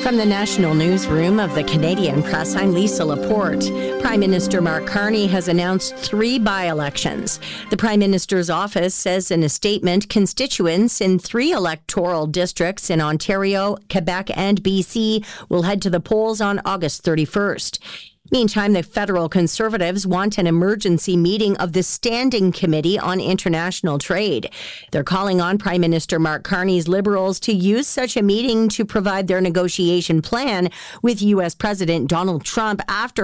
From the National Newsroom of the Canadian Press, I'm Lisa Laporte. Prime Minister Mark Carney has announced 3 by-elections. The Prime Minister's office says in a statement, constituents in 3 electoral districts in Ontario, Quebec, and BC will head to the polls on August 31st. Meantime, the federal Conservatives want an emergency meeting of the Standing Committee on International Trade. They're calling on Prime Minister Mark Carney's Liberals to use such a meeting to provide their negotiation plan with U.S. President Donald Trump after